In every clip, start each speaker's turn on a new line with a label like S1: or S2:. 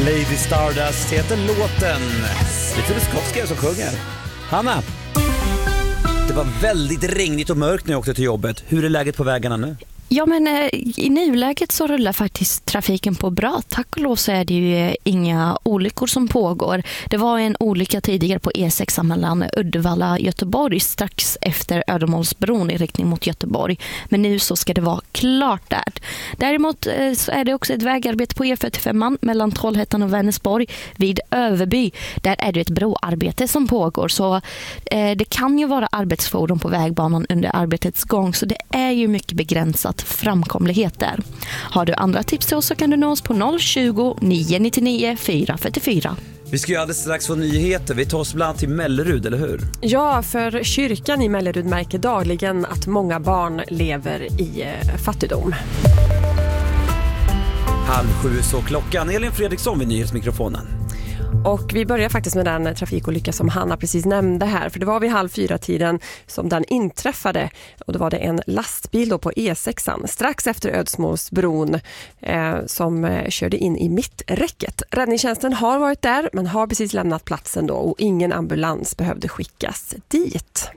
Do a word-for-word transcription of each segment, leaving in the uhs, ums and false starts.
S1: Lady Stardust heter låten. Det är Phil Skotska som sjunger. Hanna, det var väldigt regnigt och mörkt när jag åkte till jobbet. Hur är läget på vägarna nu?
S2: Ja, men eh, i nuläget så rullar faktiskt trafiken på bra. Tack och lov så är det ju eh, inga olyckor som pågår. Det var en olycka tidigare på E sex mellan Uddevalla och Göteborg strax efter Ödemålsbron i riktning mot Göteborg. Men nu så ska det vara klart där. Däremot eh, så är det också ett vägarbete på E fyrtiofem mellan Trollhättan och Vänersborg vid Överby. Där är det ett broarbete som pågår. Så eh, det kan ju vara arbetsfordon på vägbanan under arbetets gång. Så det är ju mycket begränsat framkomlighet där. Har du andra tips till oss så kan du nå oss på noll tjugo, nio nittionio, fyra fyrtiofyra.
S1: Vi ska ju alldeles strax få nyheter. Vi tar oss bland annat till Mellerud, eller hur?
S3: Ja, för kyrkan i Mellerud märker dagligen att många barn lever i eh, fattigdom.
S1: Halv sju så klockan. Elin Fredriksson vid nyhetsmikrofonen.
S3: Och vi börjar faktiskt med den trafikolycka som Hanna precis nämnde här. För det var vid halv fyra tiden som den inträffade. Och då var det en lastbil då på E sex strax efter Ödsmålsbron eh, som eh, körde in i mitträcket. Räddningstjänsten har varit där men har precis lämnat platsen då och ingen ambulans behövde skickas dit.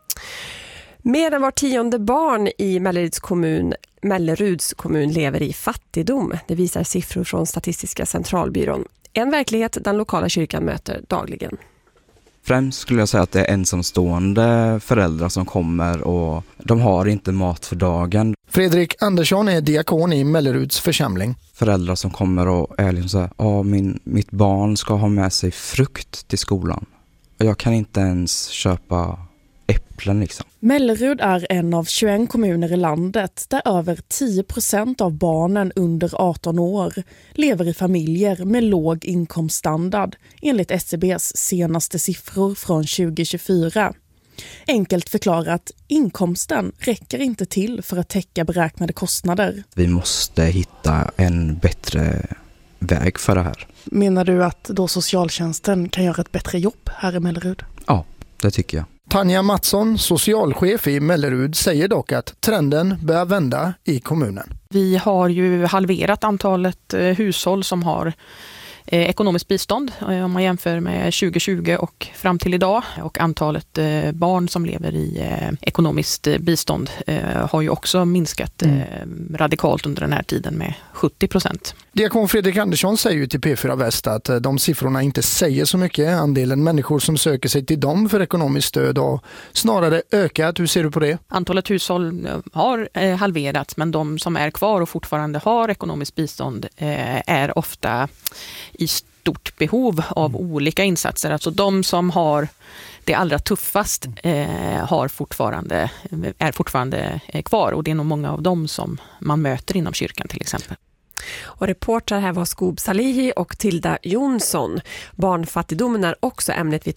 S3: Mer än var tionde barn i Melleruds kommun, Melleruds kommun lever i fattigdom. Det visar siffror från Statistiska centralbyrån. En verklighet den lokala kyrkan möter dagligen.
S4: Främst skulle jag säga att det är ensamstående föräldrar som kommer och de har inte mat för dagen.
S5: Fredrik Andersson är diakon i Melleruds församling.
S4: Föräldrar som kommer och är liksom så här, ja, min, mitt barn ska ha med sig frukt till skolan. Och jag kan inte ens köpa äpplen liksom.
S6: Mellerud är en av tjugoett kommuner i landet där över tio procent av barnen under arton år lever i familjer med låg inkomststandard enligt S C B:s senaste siffror från tjugo tjugofyra. Enkelt förklarat, inkomsten räcker inte till för att täcka beräknade kostnader.
S4: Vi måste hitta en bättre väg för det här.
S6: Menar du att då socialtjänsten kan göra ett bättre jobb här i Mellerud?
S4: Ja, det tycker jag.
S5: Tanja Mattsson, socialchef i Mellerud, säger dock att trenden börjar vända i kommunen.
S7: Vi har ju halverat antalet eh, hushåll som har eh, ekonomiskt bistånd eh, om man jämför med tjugo tjugo och fram till idag. Och antalet eh, barn som lever i eh, ekonomiskt eh, bistånd eh, har ju också minskat eh, mm. radikalt under den här tiden med sjuttio procent.
S5: Diakon Fredrik Andersson säger ju till P fyra Väst att de siffrorna inte säger så mycket. Andelen människor som söker sig till dem för ekonomiskt stöd har snarare ökat. Hur ser du på det?
S7: Antalet hushåll har eh, halverats, men de som är kvar och fortfarande har ekonomiskt bistånd eh, är ofta i stort behov av mm. olika insatser. Alltså de som har det allra tuffast eh, har fortfarande, är fortfarande eh, kvar, och det är nog många av dem som man möter inom kyrkan till exempel.
S3: Och reportrar här var Skob Salihi och Tilda Jonsson. Barnfattigdomen är också ämnet vi